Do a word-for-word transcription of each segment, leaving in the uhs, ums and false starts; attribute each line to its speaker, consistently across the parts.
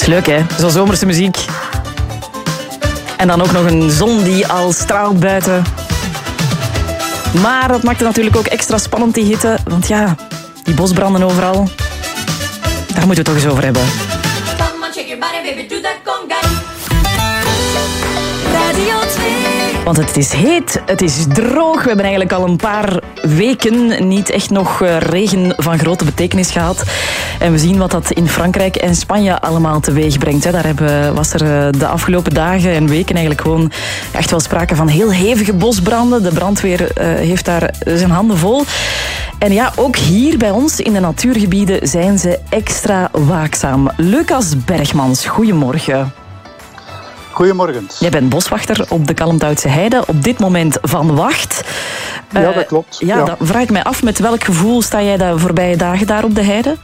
Speaker 1: is leuk, hè? Zo zomerse muziek. En dan ook nog een zon die al straalt buiten. Maar dat maakt het natuurlijk ook extra spannend, die hitte. Want ja, die bosbranden overal. Daar moeten we het toch eens over hebben. Radio twee. Want het is heet, het is droog. We hebben eigenlijk al een paar weken niet echt nog regen van grote betekenis gehad. En we zien wat dat in Frankrijk en Spanje allemaal teweeg brengt. Daar hebben, was er de afgelopen dagen en weken eigenlijk gewoon echt wel sprake van heel hevige bosbranden. De brandweer uh, heeft daar zijn handen vol. En ja, ook hier bij ons in de natuurgebieden zijn ze extra waakzaam. Lucas Bergmans, goedemorgen.
Speaker 2: Goedemorgen.
Speaker 1: Jij bent boswachter op de Kalmthoutse Heide. Op dit moment van wacht.
Speaker 2: Ja, dat klopt.
Speaker 1: Uh, ja, ja. Dan vraag ik mij af, met welk gevoel sta jij de voorbije dagen daar op de heide?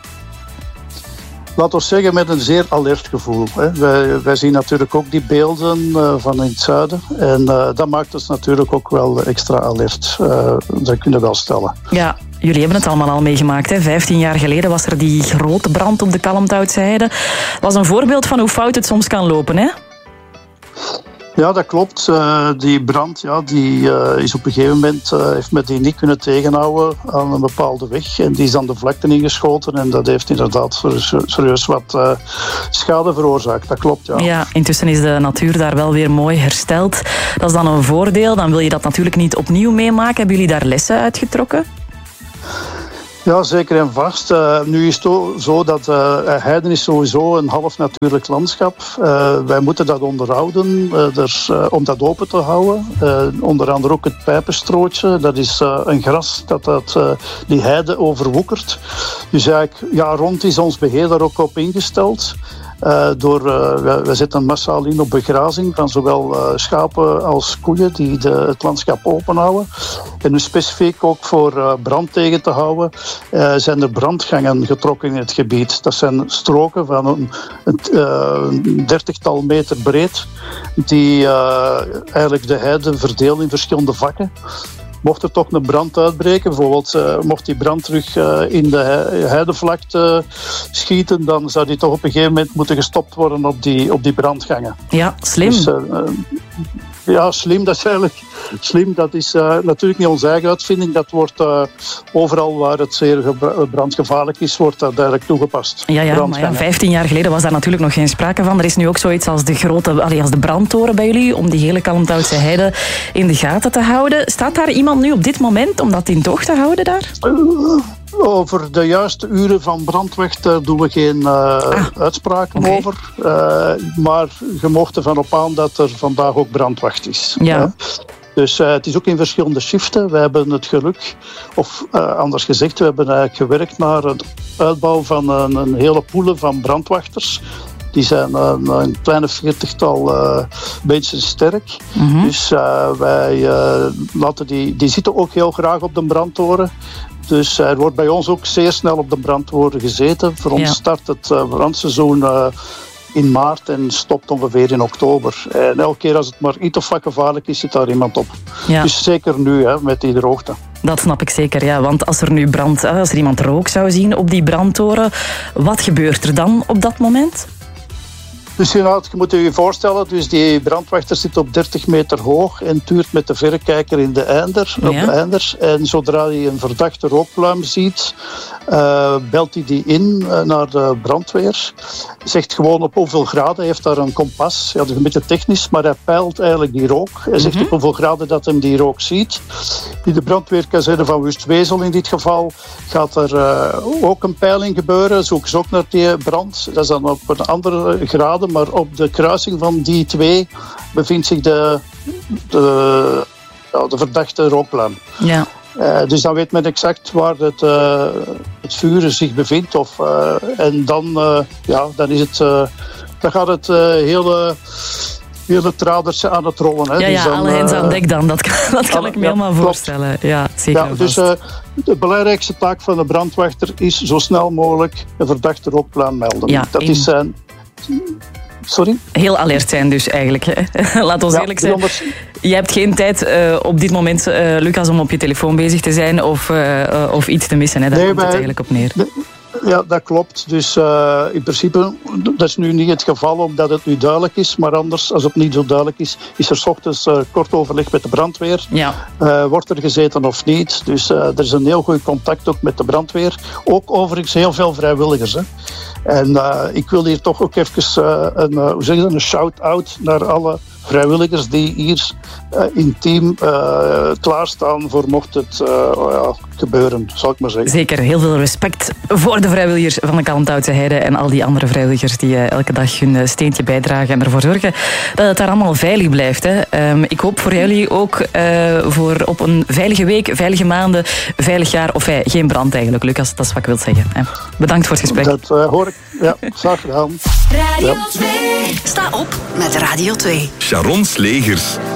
Speaker 2: Laat ons zeggen, met een zeer alert gevoel. Hè. Wij, wij zien natuurlijk ook die beelden uh, van in het zuiden. En uh, dat maakt ons natuurlijk ook wel extra alert. Uh, dat kunnen we wel stellen.
Speaker 1: Ja. Jullie hebben het allemaal al meegemaakt. Hè? Vijftien jaar geleden was er die grote brand op de Kalmthoutse Heide. Dat was een voorbeeld van hoe fout het soms kan lopen, hè?
Speaker 2: Ja, dat klopt. Uh, die brand ja, die, uh, is op een gegeven moment uh, heeft men die niet kunnen tegenhouden aan een bepaalde weg. En die is dan de vlakte ingeschoten. En dat heeft inderdaad serieus wat uh, schade veroorzaakt. Dat klopt, ja.
Speaker 1: Ja, intussen is de natuur daar wel weer mooi hersteld. Dat is dan een voordeel. Dan wil je dat natuurlijk niet opnieuw meemaken. Hebben jullie daar lessen uitgetrokken?
Speaker 2: Ja, zeker en vast. Uh, nu is het zo dat uh, heiden is sowieso een half natuurlijk landschap. Uh, wij moeten dat onderhouden uh, dus, uh, om dat open te houden. Uh, onder andere ook het pijpenstrootje. Dat is uh, een gras dat, dat uh, die heide overwoekert. Dus eigenlijk, ja, rond is ons beheer daar ook op ingesteld. Uh, door, uh, wij, wij zetten massaal in op begrazing van zowel uh, schapen als koeien die de, het landschap openhouden. En nu specifiek ook voor uh, brand tegen te houden uh, zijn er brandgangen getrokken in het gebied. Dat zijn stroken van een, een, uh, een dertigtal meter breed die uh, eigenlijk de heide verdelen in verschillende vakken. Mocht er toch een brand uitbreken, bijvoorbeeld uh, mocht die brand terug uh, in de heidevlakte schieten, dan zou die toch op een gegeven moment moeten gestopt worden op die, op die brandgangen.
Speaker 1: Ja, slim.
Speaker 2: Dus, uh, ja, slim, dat is eigenlijk slim. Dat is uh, natuurlijk niet onze eigen uitvinding. Dat wordt uh, overal waar het zeer brandgevaarlijk is, wordt dat eigenlijk toegepast.
Speaker 1: Ja, ja, maar ja, vijftien jaar geleden was daar natuurlijk nog geen sprake van. Er is nu ook zoiets als de grote, allee, als de brandtoren bij jullie, om die hele Kalmthoutse Heide in de gaten te houden. Staat daar iemand nu op dit moment om dat in toog te houden daar?
Speaker 2: Uh, Over de juiste uren van brandwecht uh, doen we geen uh, ah, uitspraken okay. over. Uh, maar je mocht ervan op aan dat er vandaag ook brandwacht is.
Speaker 1: Ja.
Speaker 2: Uh, dus uh, het is ook in verschillende shiften. We hebben het geluk, of uh, anders gezegd, we hebben eigenlijk gewerkt naar het uitbouw van een, een hele poelen van brandwachters. Die zijn een, een kleine veertigtal uh, mensen sterk. Mm-hmm. Dus uh, wij uh, laten die, die zitten ook heel graag op de brandtoren. Dus er wordt bij ons ook zeer snel op de brandtoren gezeten. Voor ons ja. start het uh, brandseizoen uh, in maart en stopt ongeveer in oktober. En elke keer als het maar iets of wat gevaarlijk is, zit daar iemand op. Ja. Dus zeker nu, hè, met die droogte.
Speaker 1: Dat snap ik zeker, ja. Want als er nu brand, als er iemand rook zou zien op die brandtoren, wat gebeurt er dan op dat moment?
Speaker 2: Dus je moet je voorstellen, dus die brandwachter zit op dertig meter hoog en tuurt met de verrekijker in de einder, op ja. de einders. En zodra hij een verdachte rookpluim ziet, uh, belt hij die in uh, naar de brandweer. Zegt gewoon op hoeveel graden, hij heeft daar een kompas. Ja, dat is een beetje technisch, maar hij peilt eigenlijk die rook. Hij zegt mm-hmm. op hoeveel graden dat hem die rook ziet. In de brandweerkazerne van Wustwezel in dit geval gaat er uh, ook een peiling gebeuren. Zoeken ze ook naar die brand. Dat is dan op een andere graden. Maar op de kruising van die twee bevindt zich de, de, ja, de verdachte rookpluim.
Speaker 1: Ja.
Speaker 2: Uh, dus dan weet men exact waar het, uh, het vuur zich bevindt. Of, uh, en dan, uh, ja, dan, is het, uh, dan gaat het uh, hele... hele traders aan het rollen. Hè.
Speaker 1: Ja, ja,
Speaker 2: dus dan,
Speaker 1: alle hens aan dek dan. Dat kan, dat kan ik me
Speaker 2: ja,
Speaker 1: helemaal
Speaker 2: klopt.
Speaker 1: voorstellen. Ja, zeker
Speaker 2: ja, dus uh, de belangrijkste taak van de brandwachter is zo snel mogelijk een verdachte rookpluim melden.
Speaker 1: Ja,
Speaker 2: dat
Speaker 1: in...
Speaker 2: is zijn... Sorry?
Speaker 1: Heel alert zijn dus eigenlijk. Hè. Laat ons ja, eerlijk zijn. honderd... Je hebt geen tijd uh, op dit moment, uh, Lucas, om op je telefoon bezig te zijn of, uh, uh, of iets te missen. Hè. Daar nee, komt het eigenlijk op neer.
Speaker 2: De... Ja, dat klopt. Dus uh, in principe, dat is nu niet het geval omdat het nu duidelijk is. Maar anders, als het niet zo duidelijk is, is er 's ochtends uh, kort overleg met de brandweer.
Speaker 1: Ja.
Speaker 2: Uh, wordt er gezeten of niet? Dus uh, er is een heel goed contact ook met de brandweer. Ook overigens heel veel vrijwilligers. Hè. En uh, ik wil hier toch ook even uh, een, uh, hoe zeg je dat, een shout-out naar alle vrijwilligers die hier uh, intiem uh, klaarstaan voor mocht het uh, ja, gebeuren, zal ik maar zeggen.
Speaker 1: Zeker, heel veel respect voor de vrijwilligers van de Kalmthoutse Heide en al die andere vrijwilligers die uh, elke dag hun steentje bijdragen en ervoor zorgen dat het daar allemaal veilig blijft. Hè. Um, ik hoop voor jullie ook uh, voor op een veilige week, veilige maanden, veilig jaar of hey, geen brand eigenlijk, Lucas. Dat is wat ik wil zeggen. Hè. Bedankt voor het gesprek.
Speaker 2: Dat uh, hoor ik. Ja, graag gedaan.
Speaker 3: Radio twee. Sta op met Radio twee.
Speaker 4: Sharon Slegers.